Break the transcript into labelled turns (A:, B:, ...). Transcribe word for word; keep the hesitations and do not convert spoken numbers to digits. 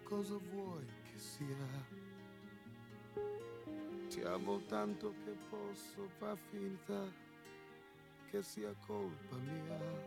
A: cosa vuoi che sia? Ti amo tanto che posso far finta che sia colpa mia.